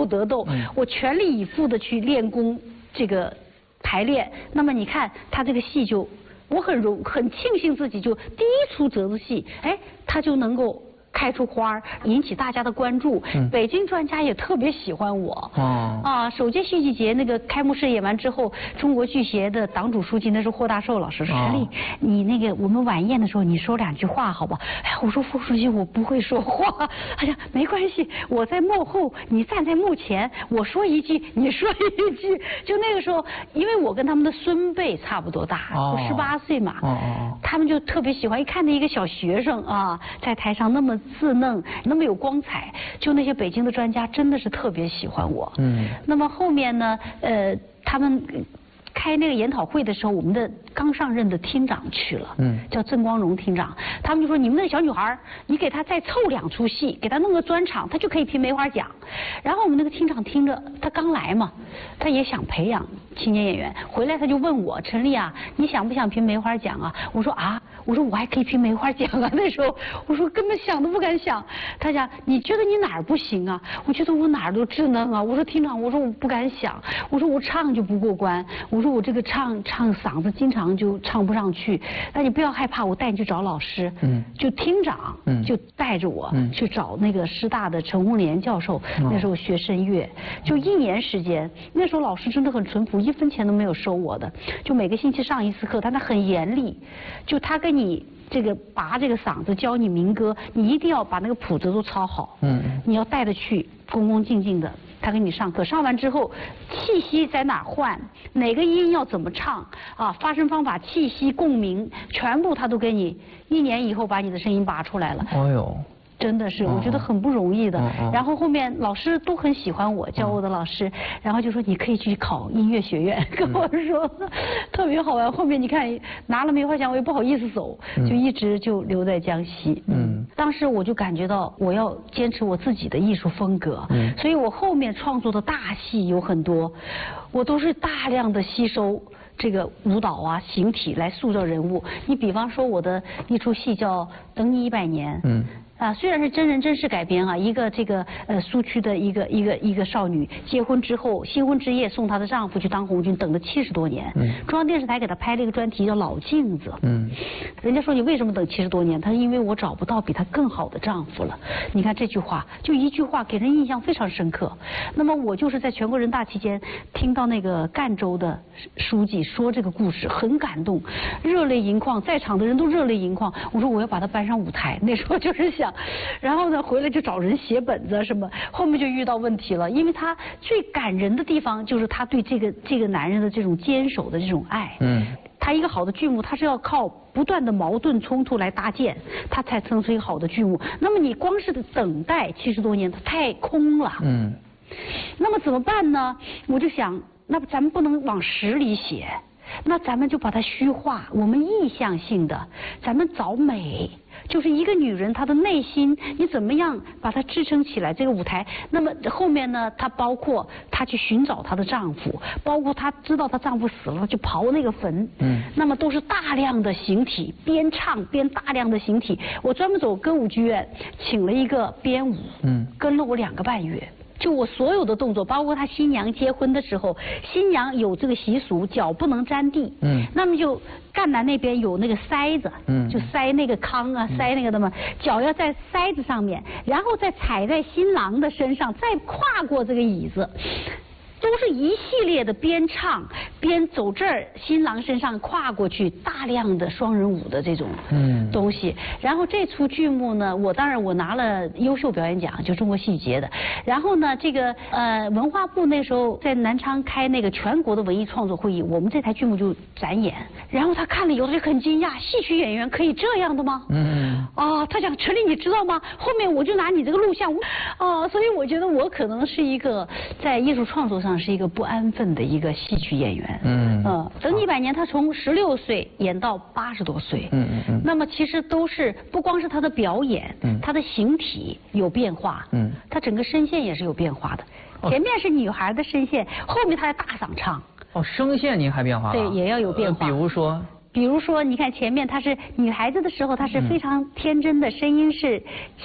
得斗，我全力以赴的去练功，这个排练。那么你看他这个戏就，我很庆幸自己就第一出折子戏，哎，他就能够开出花，引起大家的关注。北京专家也特别喜欢我。首届戏剧节那个开幕式演完之后，中国剧协的党主书记那是霍大寿老师说：“陈丽，你那个我们晚宴的时候你说2句话好吧？”哎，我说副书记我不会说话。哎呀，没关系，我在幕后，你站在幕前，我说一句，你说一句。就那个时候，因为我跟他们的孙辈差不多大，我18岁嘛，他们就特别喜欢，一看那一个小学生啊，在台上那么稚嫩，那么有光彩，就那些北京的专家真的是特别喜欢我。那么后面呢，他们开那个研讨会的时候，我们的刚上任的厅长去了，叫郑光荣厅长，他们就说你们那个小女孩，你给她再凑2出戏，给她弄个专场，她就可以评梅花奖。然后我们那个厅长听着，他刚来嘛，他也想培养青年演员，回来他就问我，陈丽啊，你想不想评梅花奖啊？我说啊，我说我还可以评梅花奖啊，那时候我说根本想都不敢想。他讲你觉得你哪儿不行啊？我觉得我哪儿都稚嫩啊。我说厅长，我说我不敢想，我说我唱就不过关，我说我这个唱嗓子经常就唱不上去。那你不要害怕，我带你去找老师。就厅长就带着我去找那个师大的陈红莲教授，那时候学声乐，就1年时间。那时候老师真的很淳朴，1分钱都没有收我的，就每个星期上1次课，但他很严厉，就他跟你这个拔这个嗓子，教你民歌，你一定要把那个谱子都抄好。你要带着去，恭恭敬敬的。他给你上课，上完之后，气息在哪换，哪个音要怎么唱啊，发声方法、气息、共鸣，全部他都给你，1年以后把你的声音拔出来了。哎呦！真的是，我觉得很不容易的。然后后面老师都很喜欢我，教我的老师，然后就说你可以去考音乐学院，跟我说，特别好玩。后面你看拿了梅花奖，我也不好意思走，就一直就留在江西。当时我就感觉到我要坚持我自己的艺术风格，所以我后面创作的大戏有很多，我都是大量的吸收这个舞蹈啊、形体来塑造人物。你比方说我的一出戏叫《等你100年》。虽然是真人真事改编啊，一个这个苏区的一个少女结婚之后，新婚之夜送她的丈夫去当红军，等了70多年。中央电视台给她拍了一个专题叫《老镜子》。人家说你为什么等70多年？她说因为我找不到比她更好的丈夫了。你看这句话，就一句话给人印象非常深刻。那么我就是在全国人大期间听到那个赣州的书记说这个故事，很感动，热泪盈眶，在场的人都热泪盈眶。我说我要把它搬上舞台，那时候就是想。然后呢，回来就找人写本子什么，后面就遇到问题了，因为他最感人的地方就是他对这个男人的这种坚守的这种爱。他一个好的剧目，他是要靠不断的矛盾冲突来搭建，他才成为一个好的剧目。那么你光是等待70多年，它太空了。那么怎么办呢？我就想，那咱们不能往实里写，那咱们就把它虚化，我们意象性的，咱们找美。就是一个女人她的内心，你怎么样把她支撑起来这个舞台？那么后面呢，她包括她去寻找她的丈夫，包括她知道她丈夫死了去刨那个坟。那么都是大量的形体，边唱边大量的形体。我专门走歌舞剧院，请了一个编舞，跟了我2个半月。就我所有的动作，包括他新娘结婚的时候，新娘有这个习俗，脚不能沾地。那么就赣南那边有那个塞子，就塞那个糠啊，塞那个的嘛，脚要在塞子上面，然后再踩在新郎的身上，再跨过这个椅子。都是一系列的边唱边走这儿新郎身上跨过去，大量的双人舞的这种东西。然后这出剧目呢，我当然我拿了优秀表演奖，就中国戏剧节的。然后呢，这个文化部那时候在南昌开那个全国的文艺创作会议，我们这台剧目就展演。然后他看了以后他就很惊讶，戏曲演员可以这样的吗？他讲陈丽你知道吗？后面我就拿你这个录像，所以我觉得我可能是一个在艺术创作上是一个不安分的一个戏曲演员。等你100年，他从16岁演到80多岁。那么其实都是不光是他的表演，他的形体有变化，他整个声线也是有变化的。前面是女孩的声线，后面他要大嗓唱。 声线您还变化了？ 对，也要有变化。 比如说， 你看前面她是女孩子的时候，她是非常天真的，声音是